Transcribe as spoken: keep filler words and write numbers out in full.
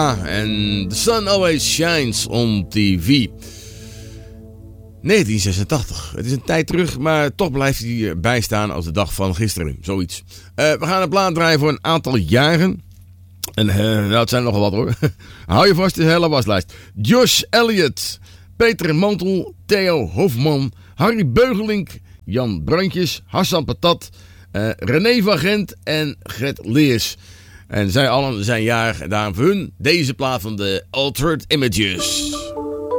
En The Sun Always Shines on T V. negentien zesentachtig. Het is een tijd terug, maar toch blijft hij bijstaan als de dag van gisteren. Zoiets. Uh, we gaan een plaat draaien voor een aantal jaren. En uh, nou, het zijn nogal wat hoor. Hou je vast, de hele waslijst. Josh Elliott, Peter Mantel, Theo Hofman, Harry Beugelink, Jan Brandjes, Hassan Patat, uh, René van Gent en Gert Leers. En zij allen zijn jarig. En daarom voor hun deze plaat van de Altered Images.